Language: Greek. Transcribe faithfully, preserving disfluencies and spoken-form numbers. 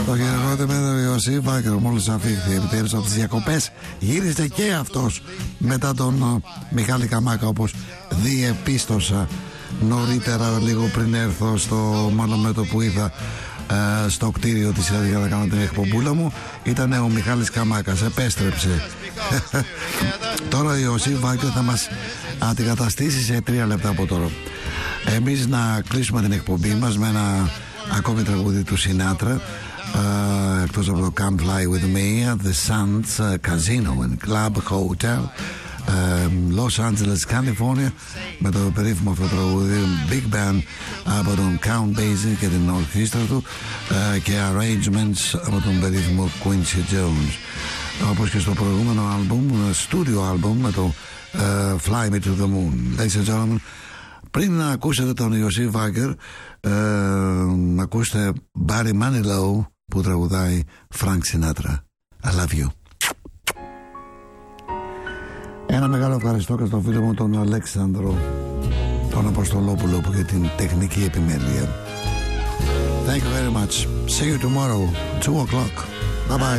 Το χειροκρότημα με τον Ιωσήφ Βάγκερ, μόλις αφήχθη επιτέλους από τις διακοπές. Γύρισε και αυτός μετά τον uh, Μιχάλη Καμάκα, όπως διεπίστωσα νωρίτερα, λίγο πριν έρθω στο μάλλον με το που είδα uh, στο κτίριο της ΕΡΤ για να κάνω την εκπομπούλα μου. Ήταν ο Μιχάλης Καμάκας, επέστρεψε. Τώρα ο Ιωσήφ Βάγκερ θα μας αντικαταστήσει σε τρία λεπτά από τώρα. Εμείς να κλείσουμε την εκπομπή μας με ένα ακόμη τραγούδι του Σινάτρα, uh, εκτός από το Come Fly With Me at the Sands uh, Casino and Club Hotel, uh, Los Angeles, California, με το περίφημο αυτό τραγούδι Big Band από τον Count Basie και την ορχήστρα του, uh, και arrangements από τον περίφημο Quincy Jones. Όπως και στο προηγούμενο άλμπουμ, studio άλμπουμ με το uh, Fly Me To The Moon. Ladies and gentlemen, πριν να ακούσετε τον Ιωσήφ Βάγκερ, ε, να ακούσετε Barry Manilow που τραγουδάει Frank Sinatra. I love you. Ένα μεγάλο ευχαριστώ και στον φίλο μου τον Αλέξανδρο, τον Αποστολόπουλο, που για την τεχνική επιμέλεια. Thank you very much. See you tomorrow, two o'clock. Bye bye.